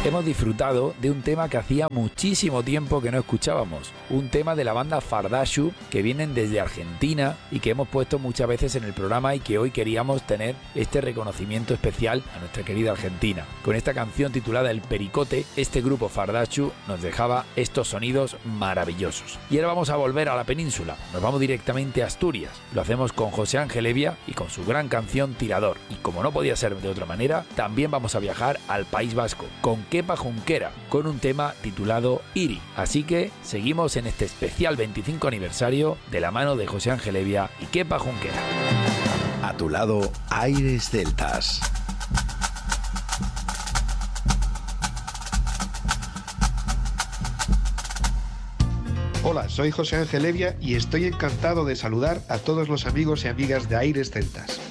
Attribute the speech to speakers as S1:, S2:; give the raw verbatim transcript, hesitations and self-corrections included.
S1: Hemos disfrutado de un tema que hacía muchísimo tiempo que no escuchábamos, un tema de la banda Fardashu, que vienen desde Argentina y que hemos puesto muchas veces en el programa y que hoy queríamos tener este reconocimiento especial a nuestra querida Argentina. Con esta canción titulada El Pericote, este grupo Fardashu nos dejaba estos sonidos maravillosos. Y ahora vamos a volver a la península, nos vamos directamente a Asturias, lo hacemos con José Ángel Evia y con su gran canción Tirador. Y como no podía ser de otra manera, también vamos a viajar al País Vasco, con Kepa Junquera, con un tema titulado Iri. Así que seguimos en este especial veinticinco aniversario de la mano de José Ángel Evia y Kepa Junquera.
S2: A tu lado, Aires Celtas.
S3: Hola, soy José Ángel Evia y estoy encantado de saludar a todos los amigos y amigas de Aires Celtas.